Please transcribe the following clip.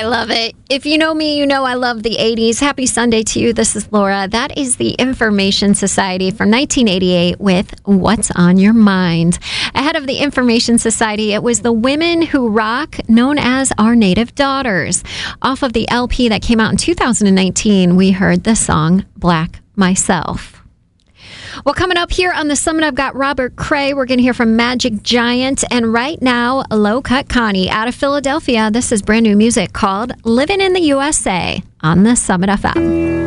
I love it. If you know me, you know I love the 80s. Happy Sunday to you. This is Laura. That is the Information Society from 1988 with What's on Your Mind. Ahead of the Information Society, it was the Women Who Rock, known as Our Native Daughters. Off of the LP that came out in 2019, we heard the song Black Myself. Well, coming up here on the Summit, I've got Robert Cray. We're going to hear from Magic Giant. And right now, Low Cut Connie out of Philadelphia. This is brand new music called Living in the USA on the Summit FM.